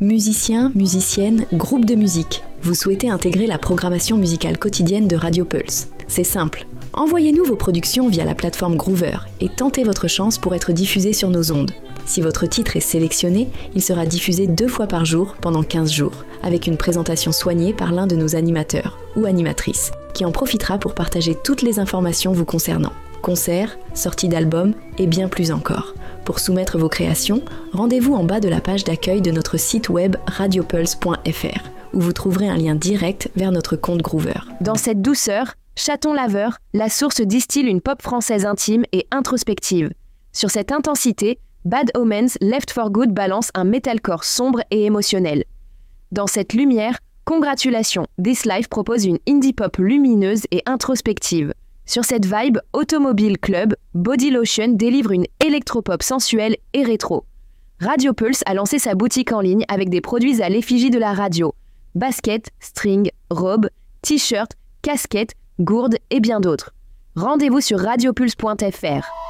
Musiciens, musiciennes, groupes de musique, vous souhaitez intégrer la programmation musicale quotidienne de Radio Pulse. C'est simple. Envoyez-nous vos productions via la plateforme Groover et tentez votre chance pour être diffusé sur nos ondes. Si votre titre est sélectionné, il sera diffusé 2 fois par jour pendant 15 jours, avec une présentation soignée par l'un de nos animateurs ou animatrices, qui en profitera pour partager toutes les informations vous concernant. Concerts, sorties d'albums et bien plus encore. Pour soumettre vos créations, rendez-vous en bas de la page d'accueil de notre site web radiopulse.fr, où vous trouverez un lien direct vers notre compte Groover. Dans cette douceur, chaton laveur, la source distille une pop française intime et introspective. Sur cette intensité, Bad Omens Left for Good balance un metalcore sombre et émotionnel. Dans cette lumière, congratulations, This Life propose une indie pop lumineuse et introspective. Sur cette vibe, Automobile Club, Body Lotion délivre une électropop sensuelle et rétro. Radio Pulse a lancé sa boutique en ligne avec des produits à l'effigie de la radio. Baskets, strings, robes, t-shirts, casquettes, gourdes et bien d'autres. Rendez-vous sur radiopulse.fr.